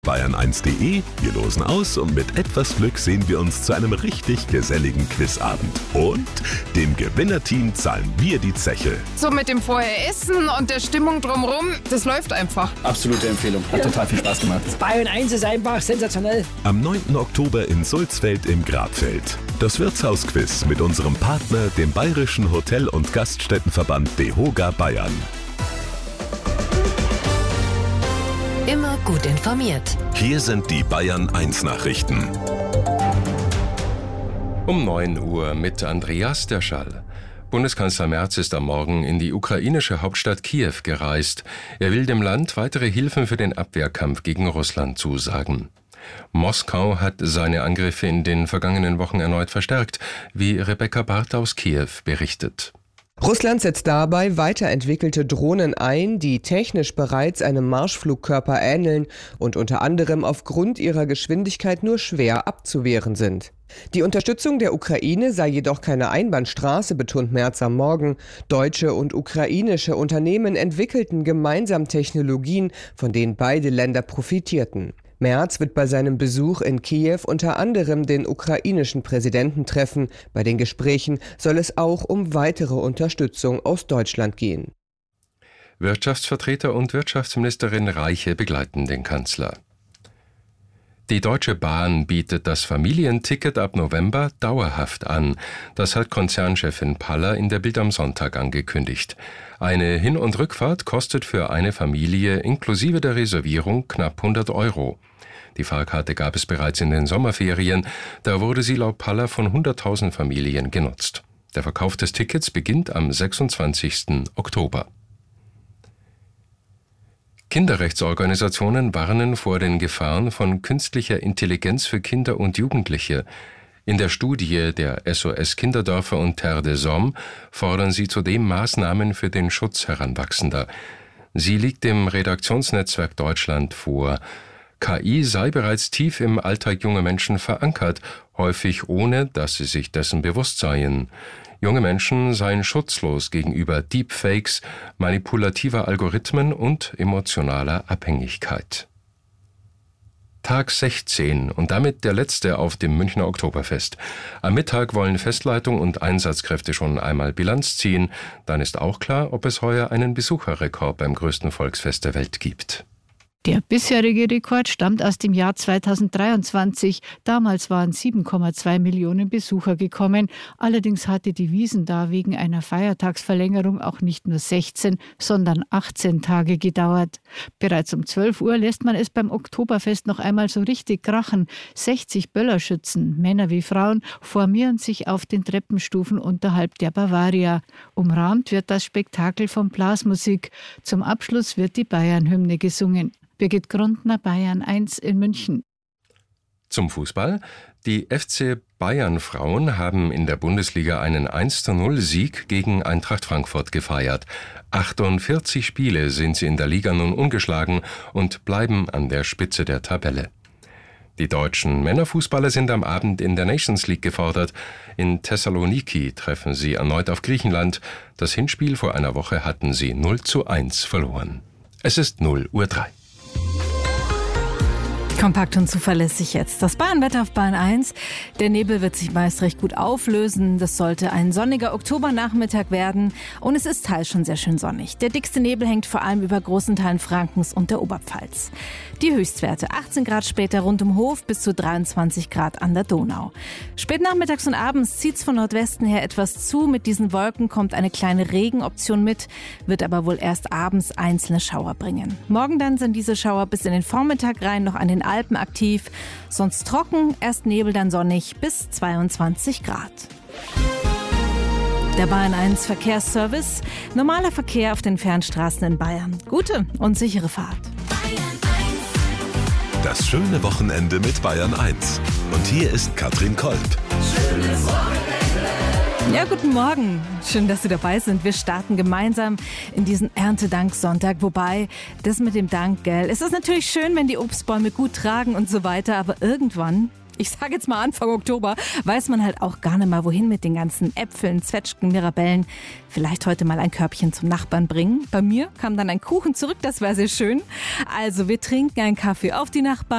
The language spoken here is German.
Bayern1.de, wir losen aus und mit etwas Glück sehen wir uns zu einem richtig geselligen Quizabend. Und dem Gewinnerteam zahlen wir die Zeche. So mit dem vorher Essen und der Stimmung drumherum, das läuft einfach. Absolute Empfehlung, hat total viel Spaß gemacht. Bayern 1 ist einfach sensationell. Am 9. Oktober in Sulzfeld im Grabfeld. Das Wirtshausquiz mit unserem Partner, dem Bayerischen Hotel- und Gaststättenverband DEHOGA Bayern. Immer gut informiert. Hier sind die Bayern 1 Nachrichten. Um 9 Uhr mit Andreas Derschall. Bundeskanzler Merz ist am Morgen in die ukrainische Hauptstadt Kiew gereist. Er will dem Land weitere Hilfen für den Abwehrkampf gegen Russland zusagen. Moskau hat seine Angriffe in den vergangenen Wochen erneut verstärkt, wie Rebecca Barth aus Kiew berichtet. Russland setzt dabei weiterentwickelte Drohnen ein, die technisch bereits einem Marschflugkörper ähneln und unter anderem aufgrund ihrer Geschwindigkeit nur schwer abzuwehren sind. Die Unterstützung der Ukraine sei jedoch keine Einbahnstraße, betont Merz am Morgen. Deutsche und ukrainische Unternehmen entwickelten gemeinsam Technologien, von denen beide Länder profitierten. Merz wird bei seinem Besuch in Kiew unter anderem den ukrainischen Präsidenten treffen. Bei den Gesprächen soll es auch um weitere Unterstützung aus Deutschland gehen. Wirtschaftsvertreter und Wirtschaftsministerin Reiche begleiten den Kanzler. Die Deutsche Bahn bietet das Familienticket ab November dauerhaft an. Das hat Konzernchefin Paller in der Bild am Sonntag angekündigt. Eine Hin- und Rückfahrt kostet für eine Familie inklusive der Reservierung knapp 100 €. Die Fahrkarte gab es bereits in den Sommerferien. Da wurde sie laut Paller von 100.000 Familien genutzt. Der Verkauf des Tickets beginnt am 26. Oktober. Kinderrechtsorganisationen warnen vor den Gefahren von künstlicher Intelligenz für Kinder und Jugendliche. In der Studie der SOS Kinderdörfer und Terre des Hommes fordern sie zudem Maßnahmen für den Schutz Heranwachsender. Sie liegt dem Redaktionsnetzwerk Deutschland vor. KI sei bereits tief im Alltag junger Menschen verankert, häufig ohne, dass sie sich dessen bewusst seien. Junge Menschen seien schutzlos gegenüber Deepfakes, manipulativer Algorithmen und emotionaler Abhängigkeit. Tag 16 und damit der letzte auf dem Münchner Oktoberfest. Am Mittag wollen Festleitung und Einsatzkräfte schon einmal Bilanz ziehen. Dann ist auch klar, ob es heuer einen Besucherrekord beim größten Volksfest der Welt gibt. Der bisherige Rekord stammt aus dem Jahr 2023. Damals waren 7,2 Millionen Besucher gekommen. Allerdings hatte die Wiesn da wegen einer Feiertagsverlängerung auch nicht nur 16, sondern 18 Tage gedauert. Bereits um 12 Uhr lässt man es beim Oktoberfest noch einmal so richtig krachen. 60 Böllerschützen, Männer wie Frauen, formieren sich auf den Treppenstufen unterhalb der Bavaria. Umrahmt wird das Spektakel von Blasmusik. Zum Abschluss wird die Bayern-Hymne gesungen. Birgit Grundner, Bayern 1 in München. Zum Fußball. Die FC Bayern Frauen haben in der Bundesliga einen 1:0-Sieg gegen Eintracht Frankfurt gefeiert. 48 Spiele sind sie in der Liga nun ungeschlagen und bleiben an der Spitze der Tabelle. Die deutschen Männerfußballer sind am Abend in der Nations League gefordert. In Thessaloniki treffen sie erneut auf Griechenland. Das Hinspiel vor einer Woche hatten sie 0:1 verloren. Es ist 0:03 Uhr. Kompakt und zuverlässig jetzt. Das Bayernwetter auf Bayern 1. Der Nebel wird sich meist recht gut auflösen. Das sollte ein sonniger Oktobernachmittag werden. Und es ist teils schon sehr schön sonnig. Der dickste Nebel hängt vor allem über großen Teilen Frankens und der Oberpfalz. Die Höchstwerte 18 Grad später rund um Hof bis zu 23 Grad an der Donau. Spät nachmittags und abends zieht es von Nordwesten her etwas zu. Mit diesen Wolken kommt eine kleine Regenoption mit, wird aber wohl erst abends einzelne Schauer bringen. Morgen dann sind diese Schauer bis in den Vormittag rein noch an den Alpen aktiv. Sonst trocken, erst Nebel, dann sonnig bis 22 Grad. Der Bayern 1 Verkehrsservice. Normaler Verkehr auf den Fernstraßen in Bayern. Gute und sichere Fahrt. Das schöne Wochenende mit Bayern 1. Und hier ist Katrin Kolb. Schönes Wochenende. Ja, guten Morgen. Schön, dass Sie dabei sind. Wir starten gemeinsam in diesen Erntedanksonntag. Wobei, das mit dem Dank, gell, es ist natürlich schön, wenn die Obstbäume gut tragen und so weiter. Aber irgendwann, ich sage jetzt mal Anfang Oktober, weiß man halt auch gar nicht mal, wohin mit den ganzen Äpfeln, Zwetschgen, Mirabellen. Vielleicht heute mal ein Körbchen zum Nachbarn bringen. Bei mir kam dann ein Kuchen zurück, das wäre sehr schön. Also wir trinken einen Kaffee auf die Nachbarn.